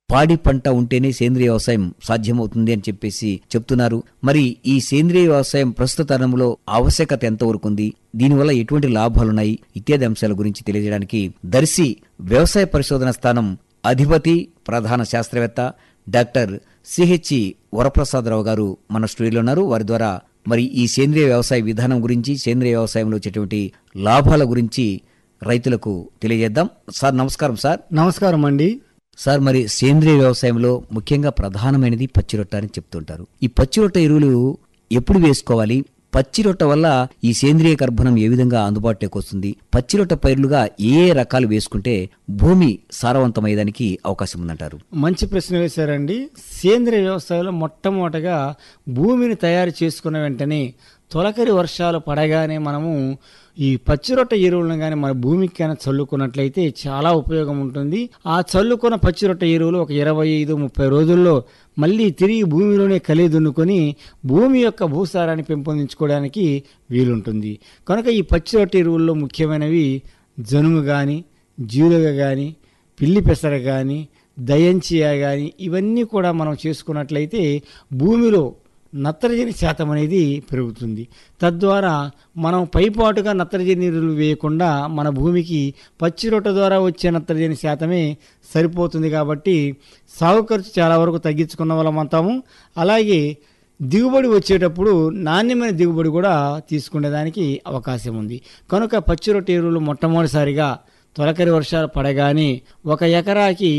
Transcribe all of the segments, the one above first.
పాడి పంట ఉంటేనే సేంద్రియ వ్యవసాయం సాధ్యమవుతుంది అని చెప్పేసి చెప్తున్నారు. మరి ఈ సేంద్రియ వ్యవసాయం ప్రస్తుత తరంలో ఆవశ్యకత ఎంతవరకు ఉంది, దీనివల్ల ఎటువంటి లాభాలున్నాయి ఇత్యాది అంశాల గురించి తెలియజేయడానికి దర్శి వ్యవసాయ పరిశోధన స్థానం అధిపతి ప్రధాన శాస్త్రవేత్త డాక్టర్ సిహెచ్ఈ వరప్రసాదరావు గారు మన స్టూడియోలో ఉన్నారు. వారి ద్వారా మరి ఈ సేంద్రియ వ్యవసాయ విధానం గురించి, సేంద్రియ వ్యవసాయంలో వచ్చేటువంటి లాభాల గురించి రైతులకు తెలియజేద్దాం. సార్ నమస్కారం. సార్ నమస్కారం అండి. సార్, మరి సేంద్రియ వ్యవసాయంలో ముఖ్యంగా ప్రధానమైనది పచ్చిరొట్ట అని చెప్తుంటారు. ఈ పచ్చిరొట్ట ఎరువులు ఎప్పుడు వేసుకోవాలి? పచ్చిరొట్ట వల్ల ఈ సేంద్రియ కర్బనం ఏ విధంగా అందుబాటులోకి వస్తుంది? పచ్చిరొట్ట పైర్లుగా ఏ రకాలు వేసుకుంటే భూమి సారవంతమయ్యేదానికి అవకాశం ఉందంటారు? మంచి ప్రశ్న వేశారండి. సేంద్రియ వ్యవసాయంలో మొట్టమొదటగా భూమిని తయారు చేసుకున్న వెంటనే తొలకరి వర్షాలు పడగానే మనము ఈ పచ్చిరొట్ట ఎరువులను కానీ మన భూమికి కానీ చల్లుకున్నట్లయితే చాలా ఉపయోగం ఉంటుంది. ఆ చల్లుకున్న పచ్చిరొట్ట ఎరువులు ఒక 25-30 రోజుల్లో మళ్ళీ తిరిగి భూమిలోనే కలిగి దున్నుకొని భూమి యొక్క భూసారాన్ని పెంపొందించుకోవడానికి వీలుంటుంది. కనుక ఈ పచ్చిరొట్ట ఎరువుల్లో ముఖ్యమైనవి జనుము కానీ, జీలుగ కానీ, పిల్లి పెసర కానీ, దయంచియా కానీ ఇవన్నీ కూడా మనం చేసుకున్నట్లయితే భూమిలో నత్రజని శాతం అనేది పెరుగుతుంది. తద్వారా మనం పైపాటుగా నత్రజని ఎరువులు వేయకుండా మన భూమికి పచ్చిరొట్ట ద్వారా వచ్చే నత్రజని శాతమే సరిపోతుంది. కాబట్టి సాగు ఖర్చు చాలా వరకు తగ్గించుకున్న వాళ్ళం అంటాము. అలాగే దిగుబడి వచ్చేటప్పుడు నాణ్యమైన దిగుబడి కూడా తీసుకునేదానికి అవకాశం ఉంది. కనుక పచ్చిరొట్ట ఎరువులు మొట్టమొదటిసారిగా తొలకరి వర్షాలు పడగానే 1 ఎకరాకి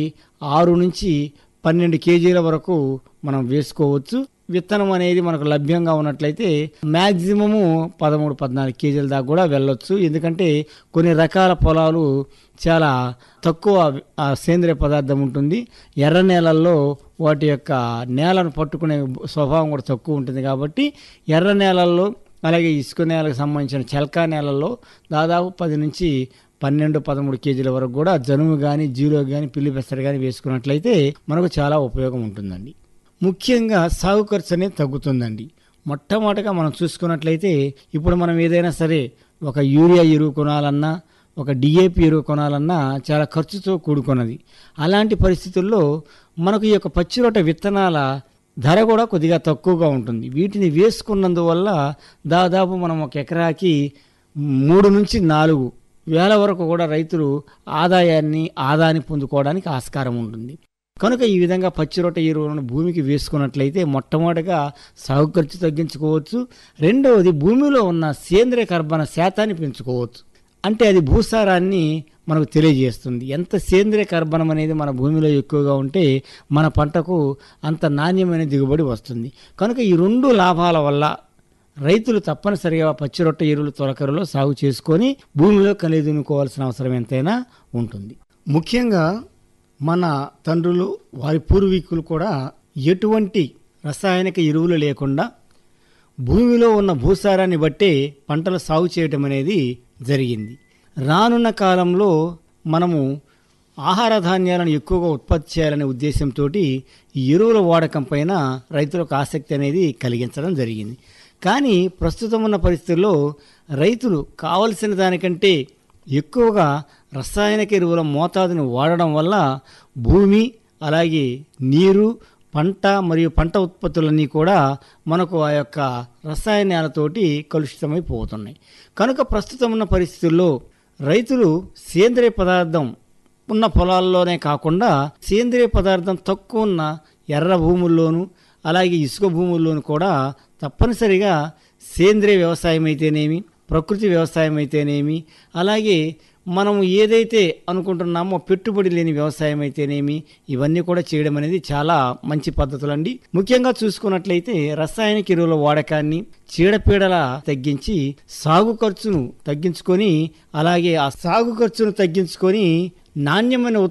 6 నుంచి 12 కేజీల వరకు మనం వేసుకోవచ్చు. విత్తనం అనేది మనకు లభ్యంగా ఉన్నట్లయితే మ్యాక్సిమము 13-14 కేజీల దాకా కూడా వెళ్ళొచ్చు. ఎందుకంటే కొన్ని రకాల పొలాలు చాలా తక్కువ సేంద్రియ పదార్థం ఉంటుంది. ఎర్ర నేలల్లో వాటి యొక్క నేలను పట్టుకునే స్వభావం కూడా తక్కువ ఉంటుంది. కాబట్టి ఎర్ర నేలల్లో అలాగే ఇసుక నేలకు సంబంధించిన చెల్కా నేలల్లో దాదాపు 10 నుంచి 12-13 కేజీల వరకు కూడా జనుము కానీ, జీలో కానీ, పిల్లి పెసర కానీ వేసుకున్నట్లయితే మనకు చాలా ఉపయోగం ఉంటుందండి. ముఖ్యంగా సాగు ఖర్చు అనేది తగ్గుతుందండి. మొట్టమొదటిగా మనం చూసుకున్నట్లయితే ఇప్పుడు మనం ఏదైనా సరే ఒక యూరియా ఎరువు కొనాలన్నా, ఒక డిఏపి ఎరువు కొనాలన్నా చాలా ఖర్చుతో కూడుకున్నది. అలాంటి పరిస్థితుల్లో మనకు ఈ యొక్క పచ్చిరొట్ట విత్తనాల ధర కూడా కొద్దిగా తక్కువగా ఉంటుంది. వీటిని వేసుకున్నందువల్ల దాదాపు మనం 1 ఎకరాకి 3 నుంచి 4 వేల వరకు కూడా రైతులు ఆదాయాన్ని పొందుకోవడానికి ఆస్కారం ఉంటుంది. కనుక ఈ విధంగా పచ్చిరొట్ట ఎరువులను భూమికి వేసుకున్నట్లయితే మొట్టమొదటిగా సాగు ఖర్చు తగ్గించుకోవచ్చు. రెండవది భూమిలో ఉన్న సేంద్రియ కర్బన శాతాన్ని పెంచుకోవచ్చు. అంటే అది భూసారాన్ని మనకు తెలియజేస్తుంది. ఎంత సేంద్రియ కర్బనం అనేది మన భూమిలో ఎక్కువగా ఉంటే మన పంటకు అంత నాణ్యమైన దిగుబడి వస్తుంది. కనుక ఈ 2 లాభాల వల్ల రైతులు తప్పనిసరిగా పచ్చిరొట్ట ఎరువులు తొలకరిలో సాగు చేసుకొని భూమిలో కలిగి దున్నుకోవాల్సిన అవసరం ఎంతైనా ఉంటుంది. ముఖ్యంగా మన తండ్రులు, వారి పూర్వీకులు కూడా ఎటువంటి రసాయనిక ఎరువులు లేకుండా భూమిలో ఉన్న భూసారాన్ని బట్టే పంటలు సాగు చేయటం అనేది జరిగింది. రానున్న కాలంలో మనము ఆహార ధాన్యాలను ఎక్కువగా ఉత్పత్తి చేయాలనే ఉద్దేశంతో ఈ ఎరువుల వాడకం పైన రైతులకు ఆసక్తి అనేది కలిగించడం జరిగింది. కానీ ప్రస్తుతం ఉన్న పరిస్థితుల్లో రైతులు కావలసిన దానికంటే ఎక్కువగా రసాయనిక ఎరువుల మోతాదును వాడడం వల్ల భూమి, అలాగే నీరు, పంట మరియు పంట ఉత్పత్తులన్నీ కూడా మనకు ఆ యొక్క రసాయనాలతోటి కలుషితమైపోతున్నాయి. కనుక ప్రస్తుతం ఉన్న పరిస్థితుల్లో రైతులు సేంద్రియ పదార్థం ఉన్న పొలాల్లోనే కాకుండా సేంద్రియ పదార్థం తక్కువ ఉన్న ఎర్ర భూముల్లోనూ అలాగే ఇసుక భూముల్లోనూ కూడా తప్పనిసరిగా సేంద్రియ వ్యవసాయం అయితేనేమి, ప్రకృతి వ్యవసాయం అయితేనేమి, అలాగే మనం ఏదైతే అనుకుంటున్నామో పెట్టుబడి లేని వ్యవసాయం అయితేనేమి ఇవన్నీ కూడా చేయడం అనేది చాలా మంచి పద్ధతులండి. ముఖ్యంగా చూసుకున్నట్లయితే రసాయనిక ఎరువుల వాడకాన్ని, చీడపీడల తగ్గించి సాగు ఖర్చును తగ్గించుకొని, అలాగే ఆ సాగు ఖర్చును తగ్గించుకొని నాణ్యమైన